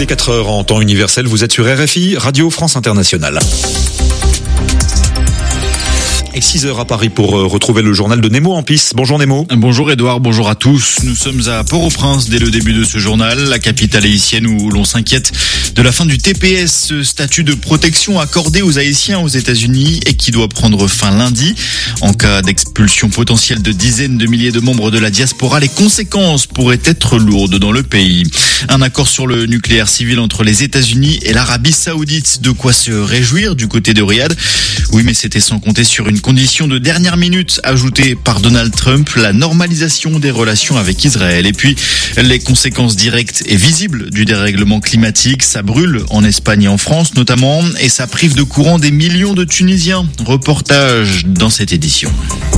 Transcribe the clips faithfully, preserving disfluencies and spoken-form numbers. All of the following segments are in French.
Il est quatre heures en temps universel, vous êtes sur R F I, Radio France Internationale. Et six heures à Paris pour retrouver le journal de Nemo en piste. Bonjour Nemo. Bonjour Edouard, bonjour à tous. Nous sommes à Port-au-Prince dès le début de ce journal, la capitale haïtienne où l'on s'inquiète de la fin du T P S, ce statut de protection accordé aux Haïtiens aux États-Unis et qui doit prendre fin lundi. En cas d'expulsion potentielle de dizaines de milliers de membres de la diaspora, les conséquences pourraient être lourdes dans le pays. Un accord sur le nucléaire civil entre les États-Unis et l'Arabie Saoudite, de quoi se réjouir du côté de Riyad. Oui, mais c'était sans compter sur une condition de dernière minute ajoutée par Donald Trump, la normalisation des relations avec Israël. Et puis, les conséquences directes et visibles du dérèglement climatique, ça brûle en Espagne et en France notamment, et ça prive de courant des millions de Tunisiens. Reportage dans cette édition.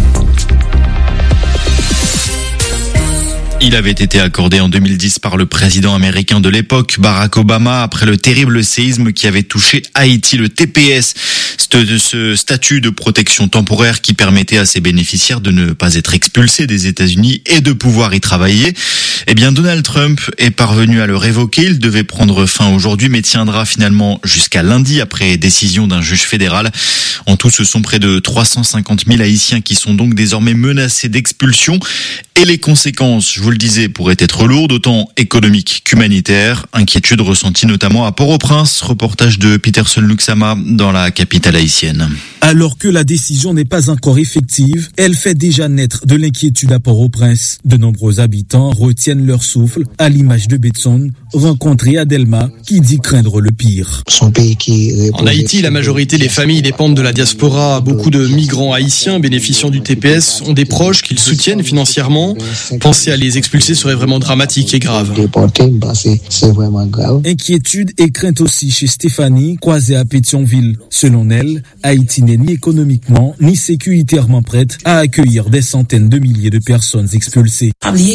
Il avait été accordé en deux mille dix par le président américain de l'époque, Barack Obama, après le terrible séisme qui avait touché Haïti, le T P S, ce statut de protection temporaire qui permettait à ses bénéficiaires de ne pas être expulsés des États-Unis et de pouvoir y travailler. Eh bien, Donald Trump est parvenu à le révoquer. Il devait prendre fin aujourd'hui, mais tiendra finalement jusqu'à lundi après décision d'un juge fédéral. En tout, ce sont près de trois cent cinquante mille Haïtiens qui sont donc désormais menacés d'expulsion. Et les conséquences, je vous le disais, pourraient être lourdes, autant économiques qu'humanitaires. Inquiétude ressentie notamment à Port-au-Prince. Reportage de Peterson Luxama dans la capitale haïtienne. Alors que la décision n'est pas encore effective, elle fait déjà naître de l'inquiétude à Port-au-Prince. De nombreux habitants retiennent leur souffle, à l'image de Betson, rencontré à Delma, qui dit craindre le pire. En Haïti, la majorité des familles dépendent de la diaspora. Beaucoup de migrants haïtiens bénéficiant du T P S ont des proches qu'ils soutiennent financièrement. Penser à les expulser serait vraiment dramatique et grave. Inquiétude et crainte aussi chez Stéphanie, croisée à Pétionville. Selon elle, Haïti n'est ni économiquement ni sécuritairement prête à accueillir des centaines de milliers de personnes expulsées.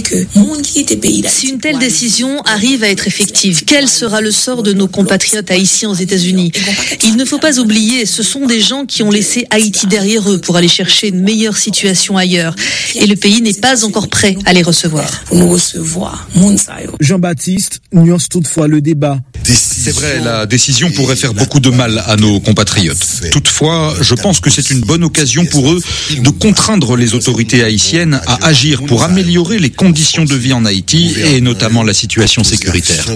Si une telle décision arrive à être effective, quel sera le sort de nos compatriotes haïtiens aux États-Unis ? Il ne faut pas oublier, ce sont des gens qui ont laissé Haïti derrière eux pour aller chercher une meilleure situation ailleurs. Et le pays n'est pas encore prêt à les recevoir. Jean-Baptiste nuance toutefois le débat. C'est vrai, la décision pourrait faire beaucoup de mal à nos compatriotes. Toutefois, je pense que c'est une bonne occasion pour eux de contraindre les autorités haïtiennes à agir pour améliorer les conditions de vie en Haïti et notamment la situation sécuritaire.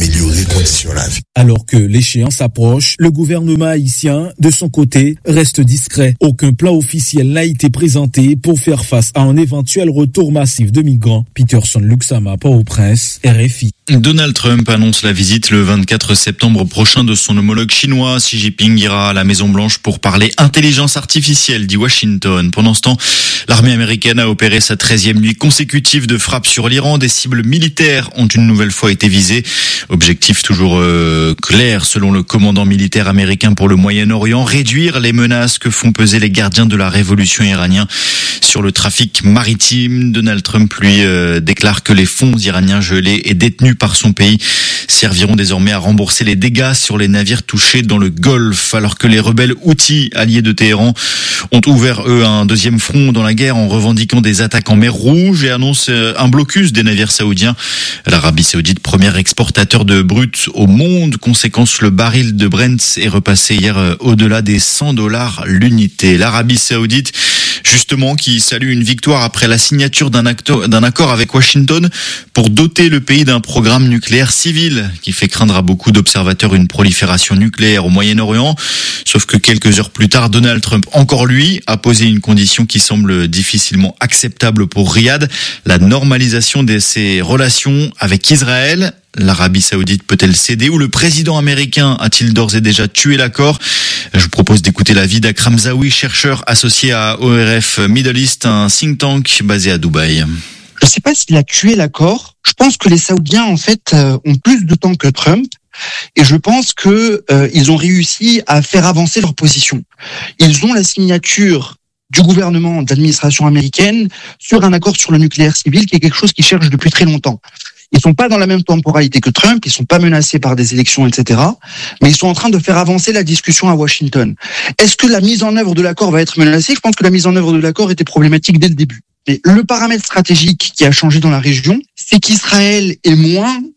Alors que l'échéance approche, le gouvernement haïtien, de son côté, reste discret. Aucun plan officiel n'a été présenté pour faire face à un éventuel retour massif de migrants. Peterson Luxama, Port-au-Prince, R F I. Donald Trump annonce la visite le vingt-quatre septembre prochain de son homologue chinois. Xi Jinping ira à la Maison-Blanche pour parler intelligence artificielle, dit Washington. Pendant ce temps, l'armée américaine a opéré sa treizième nuit consécutive de frappe sur l'Iran. Des cibles militaires ont une nouvelle fois été visées. Objectif toujours euh, clair selon le commandant militaire américain pour le Moyen-Orient, réduire les menaces que font peser les gardiens de la révolution iranienne sur le trafic maritime. Donald Trump, lui, euh, déclare que les fonds iraniens gelés et détenus par son pays serviront désormais à rembourser les dégâts sur les navires touchés dans le Golfe, alors que les rebelles Houthis, alliés de Téhéran, ont ouvert, eux, un deuxième front dans la guerre en revendiquant des attaques en mer Rouge et annoncent un blocus des navires saoudiens. L'Arabie Saoudite, premier exportateur de brut au monde. Conséquence, le baril de Brent est repassé hier au-delà des cent dollars l'unité. L'Arabie Saoudite, justement, qui salue une victoire après la signature d'un, acto, d'un accord avec Washington pour doter le pays d'un programme nucléaire civil qui fait craindre à beaucoup d'observateurs une prolifération nucléaire au Moyen-Orient. Sauf que quelques heures plus tard, Donald Trump, encore lui, a posé une condition qui semble difficilement acceptable pour Riyad, la normalisation de ses relations avec Israël. L'Arabie Saoudite peut-elle céder ou le président américain a-t-il d'ores et déjà tué l'accord ? Je vous propose d'écouter l'avis d'Akram Zawi, chercheur associé à O R F Middle East, un think tank basé à Dubaï. Je ne sais pas s'il a tué l'accord. Je pense que les Saoudiens, en fait, euh, ont plus de temps que Trump. Et je pense que euh, ils ont réussi à faire avancer leur position. Ils ont la signature du gouvernement, de l'administration américaine, sur un accord sur le nucléaire civil, qui est quelque chose qu'ils cherchent depuis très longtemps. Ils sont pas dans la même temporalité que Trump, ils sont pas menacés par des élections, et cetera. Mais ils sont en train de faire avancer la discussion à Washington. Est-ce que la mise en œuvre de l'accord va être menacée ? Je pense que la mise en œuvre de l'accord était problématique dès le début. Mais le paramètre stratégique qui a changé dans la région, c'est qu'Israël est moins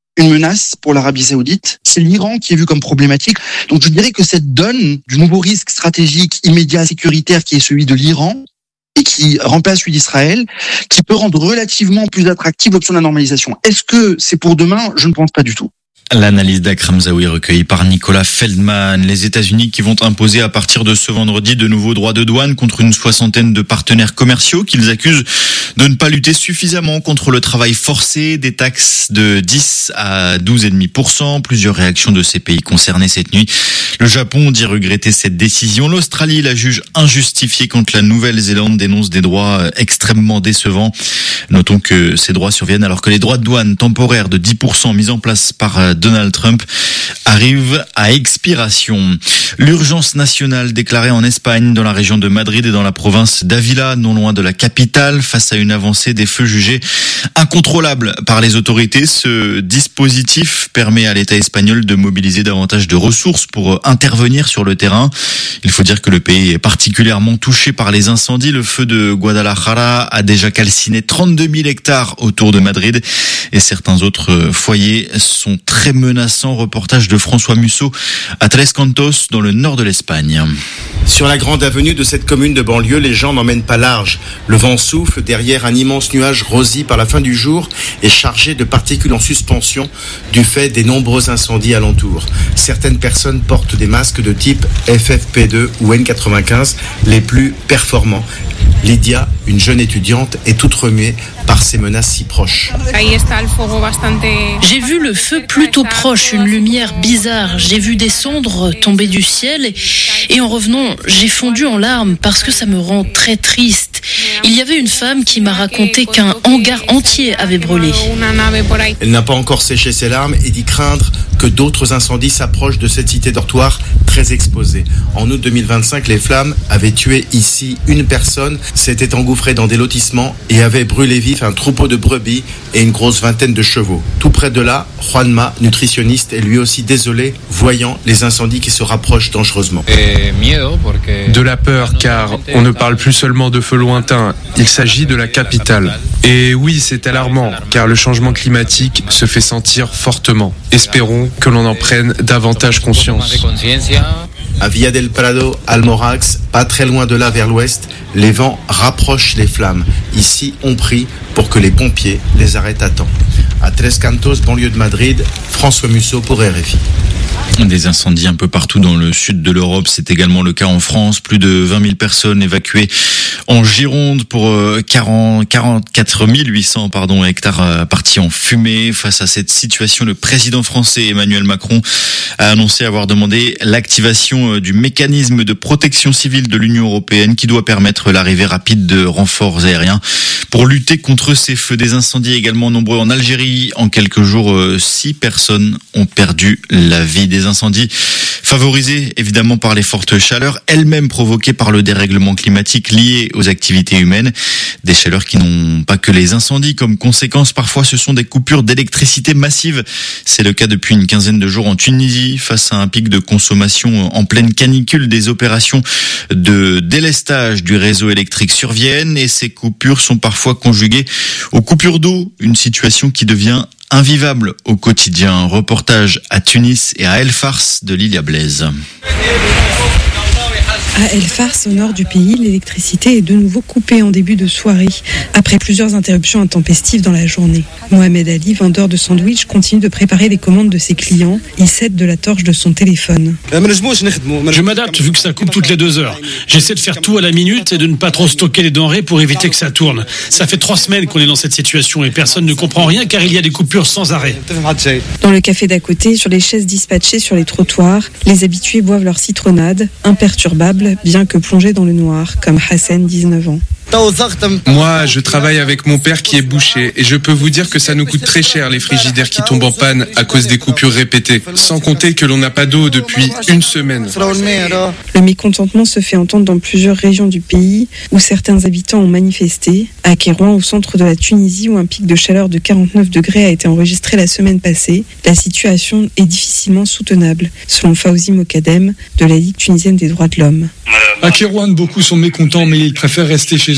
une menace pour l'Arabie Saoudite. C'est l'Iran qui est vu comme problématique. Donc je dirais que cette donne du nouveau risque stratégique immédiat sécuritaire qui est celui de l'Iran et qui remplace celui d'Israël, qui peut rendre relativement plus attractive l'option de la normalisation. Est-ce que c'est pour demain ? Je ne pense pas du tout. L'analyse d'Akram Zaoui recueillie par Nicolas Feldman. Les États-Unis qui vont imposer à partir de ce vendredi de nouveaux droits de douane contre une soixantaine de partenaires commerciaux qu'ils accusent de ne pas lutter suffisamment contre le travail forcé, des taxes de dix à douze virgule cinq pour cent. Plusieurs réactions de ces pays concernés cette nuit. Le Japon dit regretter cette décision. L'Australie la juge injustifiée quand la Nouvelle-Zélande dénonce des droits extrêmement décevants. Notons que ces droits surviennent alors que les droits de douane temporaires de dix pour cent mis en place par Donald Trump arrive à expiration. L'urgence nationale déclarée en Espagne, dans la région de Madrid et dans la province d'Ávila, non loin de la capitale, face à une avancée des feux jugés incontrôlables par les autorités. Ce dispositif permet à l'État espagnol de mobiliser davantage de ressources pour intervenir sur le terrain. Il faut dire que le pays est particulièrement touché par les incendies. Le feu de Guadalajara a déjà calciné trente-deux mille hectares autour de Madrid et certains autres foyers sont très menaçants. Reportage de François Musso à Tres Cantos dans le nord de l'Espagne. Sur la grande avenue de cette commune de banlieue, les gens n'emmènent pas large. Le vent souffle derrière un immense nuage rosé par la fin du jour et chargé de particules en suspension du fait des nombreux incendies alentours. Certaines personnes portent des masques de type F F P deux ou N quatre-vingt-quinze, les plus performants. Lydia, une jeune étudiante, est toute remuée par ces menaces si proches. J'ai vu le feu plutôt proche, une lumière bizarre. J'ai vu des cendres tomber du ciel et, et en revenant, j'ai fondu en larmes parce que ça me rend très triste. Il y avait une femme qui m'a raconté qu'un hangar entier avait brûlé. Elle n'a pas encore séché ses larmes et dit craindre que d'autres incendies s'approchent de cette cité dortoir très exposée. En août deux mille vingt-cinq, les flammes avaient tué ici une personne, s'étaient engouffrées dans des lotissements et avaient brûlé vif un troupeau de brebis et une grosse vingtaine de chevaux. Tout près de là, Juanma, nutritionniste, est lui aussi désolé, voyant les incendies qui se rapprochent dangereusement. De la peur, car on ne parle plus seulement de feux lointains, il s'agit de la capitale. Et oui, c'est alarmant, car le changement climatique se fait sentir fortement. Espérons que l'on en prenne davantage conscience. À Villa del Prado, Almorax, pas très loin de là vers l'ouest, les vents rapprochent les flammes. Ici, on prie pour que les pompiers les arrêtent à temps. À Tres Cantos, banlieue de Madrid, François Musso pour R F I. Des incendies un peu partout dans le sud de l'Europe, c'est également le cas en France. Plus de vingt mille personnes évacuées en Gironde pour quarante, quarante-quatre mille huit cents pardon, hectares partis en fumée. Face à cette situation, le président français Emmanuel Macron a annoncé avoir demandé l'activation du mécanisme de protection civile de l'Union européenne qui doit permettre l'arrivée rapide de renforts aériens pour lutter contre ces feux. Des incendies également nombreux en Algérie. En quelques jours, six personnes ont perdu la vie. Des incendies favorisés évidemment par les fortes chaleurs, elles-mêmes provoquées par le dérèglement climatique lié aux activités humaines. Des chaleurs qui n'ont pas que les incendies comme conséquence. Parfois, ce sont des coupures d'électricité massives. C'est le cas depuis une quinzaine de jours en Tunisie. Face à un pic de consommation en pleine canicule, des opérations de délestage du réseau électrique surviennent et ces coupures sont parfois conjuguées aux coupures d'eau. Une situation qui devient invivable au quotidien. Reportage à Tunis et à El Fars de Lilia Blaise. À El Fars, au nord du pays, l'électricité est de nouveau coupée en début de soirée, après plusieurs interruptions intempestives dans la journée. Mohamed Ali, vendeur de sandwich, continue de préparer les commandes de ses clients. Il cède de la torche de son téléphone. Je m'adapte vu que ça coupe toutes les deux heures. J'essaie de faire tout à la minute et de ne pas trop stocker les denrées pour éviter que ça tourne. Ça fait trois semaines qu'on est dans cette situation et personne ne comprend rien car il y a des coupures sans arrêt. Dans le café d'à côté, sur les chaises dispatchées sur les trottoirs, les habitués boivent leur citronnade, imperturbables, bien que plongés dans le noir, comme Hassan, dix-neuf ans. Moi, je travaille avec mon père qui est boucher et je peux vous dire que ça nous coûte très cher les frigidaires qui tombent en panne à cause des coupures répétées. Sans compter que l'on n'a pas d'eau depuis une semaine. Le mécontentement se fait entendre dans plusieurs régions du pays où certains habitants ont manifesté. À Kérouan, au centre de la Tunisie, où un pic de chaleur de quarante-neuf degrés a été enregistré la semaine passée, la situation est difficilement soutenable, selon Fawzi Mokadem de la Ligue tunisienne des droits de l'homme. À Kérouan, beaucoup sont mécontents, mais ils préfèrent rester chez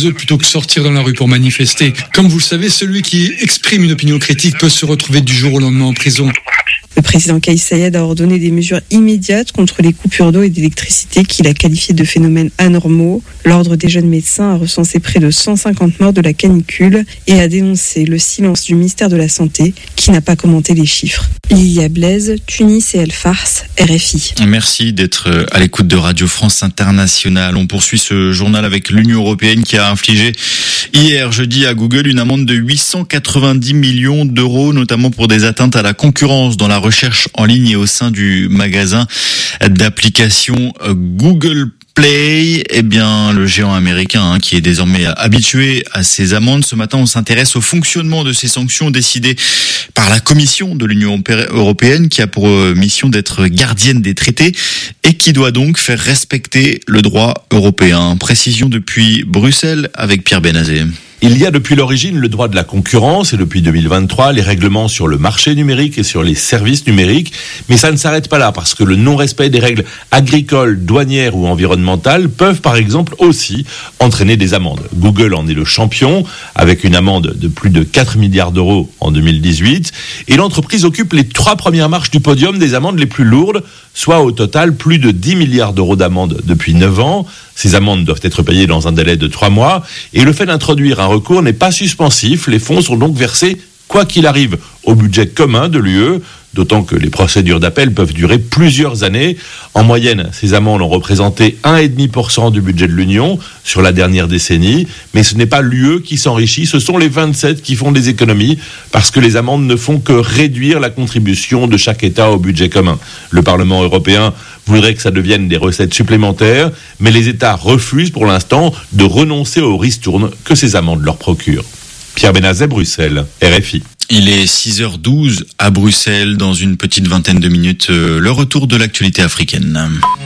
chez eux plutôt que sortir dans la rue pour manifester. Comme vous le savez, celui qui exprime une opinion critique peut se retrouver du jour au lendemain en prison. Le président Kais Saied a ordonné des mesures immédiates contre les coupures d'eau et d'électricité qu'il a qualifiées de phénomènes anormaux. L'Ordre des jeunes médecins a recensé près de cent cinquante morts de la canicule et a dénoncé le silence du ministère de la Santé qui n'a pas commenté les chiffres. Lilia Blaise, Tunis et El Fars, R F I. Merci d'être à l'écoute de Radio France Internationale. On poursuit ce journal avec l'Union européenne qui a infligé hier jeudi à Google une amende de huit cent quatre-vingt-dix millions d'euros, notamment pour des atteintes à la concurrence dans la recherche en ligne et au sein du magasin d'applications Google Play. Eh bien, le géant américain hein, qui est désormais habitué à ces amendes. Ce matin, on s'intéresse au fonctionnement de ces sanctions décidées par la Commission de l'Union européenne qui a pour mission d'être gardienne des traités et qui doit donc faire respecter le droit européen. Précision depuis Bruxelles avec Pierre Benazé. Il y a depuis l'origine le droit de la concurrence et depuis deux mille vingt-trois les règlements sur le marché numérique et sur les services numériques. Mais ça ne s'arrête pas là parce que le non-respect des règles agricoles, douanières ou environnementales peuvent par exemple aussi entraîner des amendes. Google en est le champion avec une amende de plus de quatre milliards d'euros en deux mille dix-huit et l'entreprise occupe les trois premières marches du podium des amendes les plus lourdes, soit au total plus de dix milliards d'euros d'amendes depuis neuf ans. Ces amendes doivent être payées dans un délai de trois mois et le fait d'introduire un recours n'est pas suspensif. Les fonds sont donc versés, quoi qu'il arrive, au budget commun de l'U E, d'autant que les procédures d'appel peuvent durer plusieurs années. En moyenne, ces amendes ont représenté un virgule cinq pour cent du budget de l'Union sur la dernière décennie. Mais ce n'est pas l'U E qui s'enrichit, ce sont les vingt-sept qui font des économies parce que les amendes ne font que réduire la contribution de chaque État au budget commun. Le Parlement européen voudrait que ça devienne des recettes supplémentaires, mais les États refusent pour l'instant de renoncer aux ristournes que ces amendes leur procurent. Pierre Benazet, Bruxelles, R F I. Il est six heures douze à Bruxelles, dans une petite vingtaine de minutes, le retour de l'actualité africaine.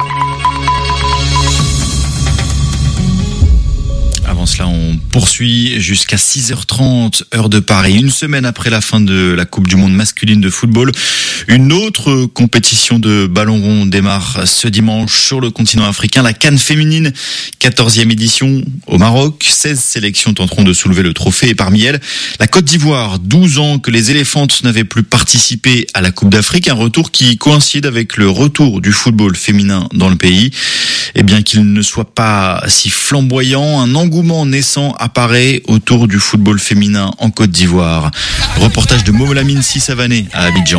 Avant cela, on poursuit jusqu'à six heures trente, heure de Paris. Une semaine après la fin de la Coupe du Monde masculine de football, une autre compétition de ballon rond démarre ce dimanche sur le continent africain. La CAN féminine, quatorzième édition au Maroc. seize sélections tenteront de soulever le trophée et parmi elles, la Côte d'Ivoire. douze ans que les éléphantes n'avaient plus participé à la Coupe d'Afrique. Un retour qui coïncide avec le retour du football féminin dans le pays. Et bien qu'il ne soit pas si flamboyant, un engouement naissant apparaît autour du football féminin en Côte d'Ivoire. Reportage de Molamine Sissavané à Abidjan.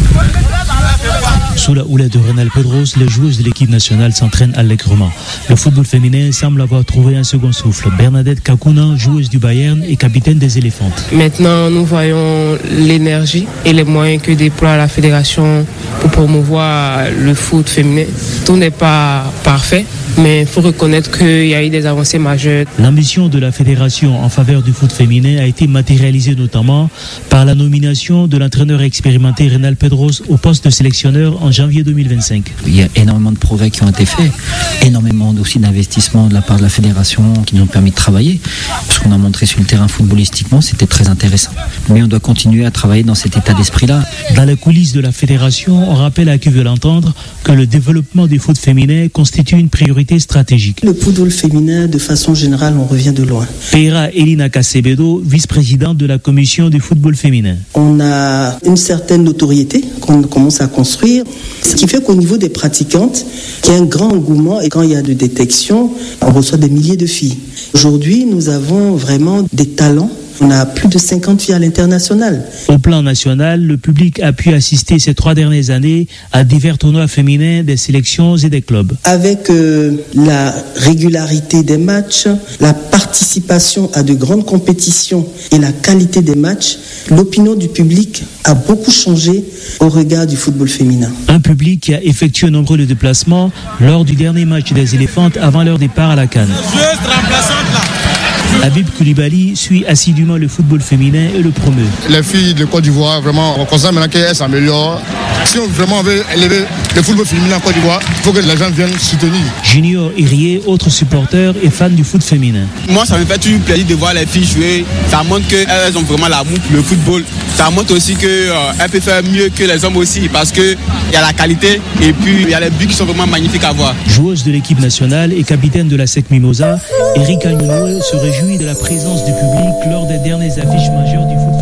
Sous la houlette de Renal Pedros, les joueuses de l'équipe nationale s'entraînent allègrement. Le football féminin semble avoir trouvé un second souffle. Bernadette Kakuna, joueuse du Bayern et capitaine des Éléphantes. Maintenant, nous voyons l'énergie et les moyens que déploie la fédération pour promouvoir le foot féminin. Tout n'est pas parfait, mais il faut reconnaître qu'il y a eu des avancées majeures. L'ambition de la fédération en faveur du foot féminin a été matérialisée notamment par la nomination de l'entraîneur expérimenté Renal Pedros au poste de sélectionneur en janvier deux mille vingt-cinq. Il y a énormément de progrès qui ont été faits, énormément aussi d'investissements de la part de la fédération qui nous ont permis de travailler. Ce qu'on a montré sur le terrain footballistiquement, c'était très intéressant. Mais on doit continuer à travailler dans cet état d'esprit-là. Dans les coulisses de la fédération, on rappelle à qui veut l'entendre que le développement du foot féminin constitue une priorité stratégique. Le football féminin, de façon générale, on revient de loin. Peira Elina Casebedo, vice-présidente de la commission du football féminin. On a une certaine notoriété qu'on commence à construire, ce qui fait qu'au niveau des pratiquantes, il y a un grand engouement et quand il y a de détection, on reçoit des milliers de filles. Aujourd'hui, nous avons vraiment des talents. On a plus de cinquante filles à l'international. Au plan national, le public a pu assister ces trois dernières années à divers tournois féminins des sélections et des clubs. Avec euh, la régularité des matchs, la participation à de grandes compétitions et la qualité des matchs, l'opinion du public a beaucoup changé au regard du football féminin. Un public qui a effectué nombreux de déplacements lors du dernier match des Éléphantes avant leur départ à la CAN. Habib Koulibaly suit assidûment le football féminin et le promeut. Les filles de Côte d'Ivoire, vraiment, on constate maintenant qu'elles s'améliorent. Si on vraiment veut élever le football féminin en Côte d'Ivoire, il faut que les gens viennent soutenir. Junior Irié, autre supporter et fan du foot féminin. Moi, ça me fait toujours plaisir de voir les filles jouer. Ça montre qu'elles ont vraiment l'amour pour le football. Ça montre aussi qu'elle euh, peut faire mieux que les hommes aussi, parce qu'il y a la qualité et puis il y a les buts qui sont vraiment magnifiques à voir. Joueuse de l'équipe nationale et capitaine de la S E C Mimosa, Erika Nuno se réjouit de la présence du public lors des dernières affiches majeures du foot.